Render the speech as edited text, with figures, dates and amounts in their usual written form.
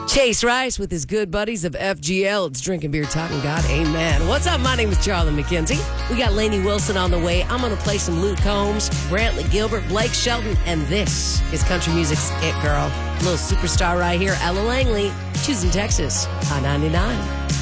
Chase Rice with his good buddies of FGL. It's Drinking Beer, Talking God. Amen. What's up? My name is Charlie McKenzie. We got Lainey Wilson on the way. I'm going to play some Luke Combs, Brantley Gilbert, Blake Shelton, and this is country music's It Girl. Little superstar right here, Ella Langley, choosing Texas on 99.